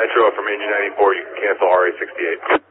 Metro from Engine 94, you can cancel RA68.